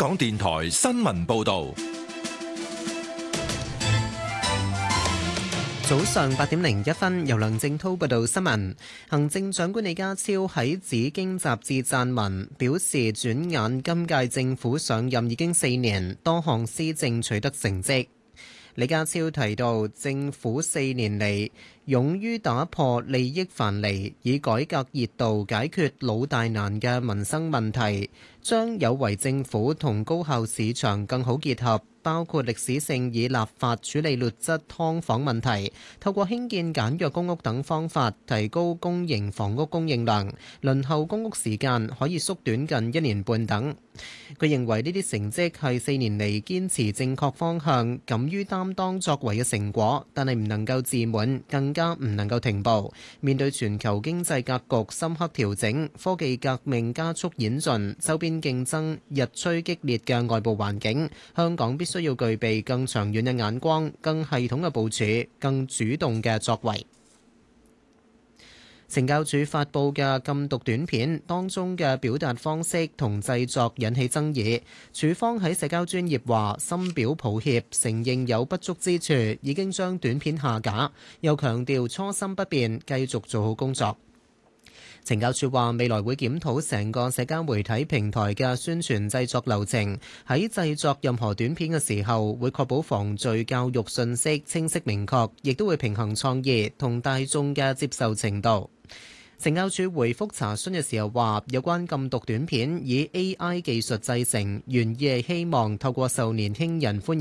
港電台新聞報道。 早上8:01，由梁正濤報道新聞。行政長官李家超喺《紫荊》雜誌撰文，表示轉眼今屆政府上任已經4年，多項施政取得成績。李家超提到，政府4年嚟勇於打破利益藩籬，以改革熱度解決老大難嘅民生問題，將有為政府同高效市場更好結合，包括歷史性以立法處理劣質劏房問題，透過興建簡約公屋等方法提高公營房屋供應量，輪候公屋時間可以縮短近1年半等。佢認為呢啲成績係4年嚟堅持正確方向、敢於擔當作為嘅成果，但係唔能夠自滿，更加唔能夠停步。面對全球經濟格局深刻調整、科技革命加速演進、周邊競爭日趨激烈嘅外部環境，香港必須要具備更長遠嘅眼光、更系統嘅部署、更主動嘅作為。懲教署發布嘅禁毒短片當中嘅表達方式同製作引起爭議，署方喺社交專頁話深表抱歉，承認有不足之處，已經將短片下架，又強調初心不變，繼續做好工作。懲教署話未來會檢討成個社交媒體平台嘅宣傳製作流程，喺製作任何短片嘅時候，會確保防罪教育信息清晰明確，亦都會平衡創意同大眾嘅接受程度。懲教署回覆查詢嘅時候話，有關禁毒短片以 AI 技術製成，原意係希望透過受年輕人歡迎